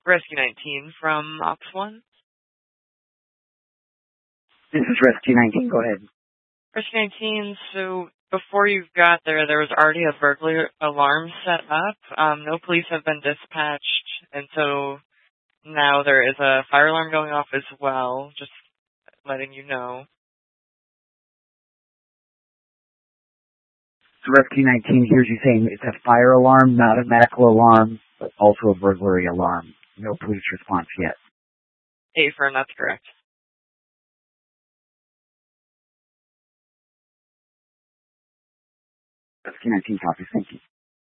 Rescue 19 from Ops 1. This is Rescue 19. Go ahead. Rescue 19, so before you got there, there was already a burglary alarm set up. No police have been dispatched, and so now there is a fire alarm going off as well, just letting you know. So Rescue 19 hears you saying it's a fire alarm, not a medical alarm, but also a burglary alarm. No police response yet. Affirm, that's correct. Rescue 19 copies. Thank you.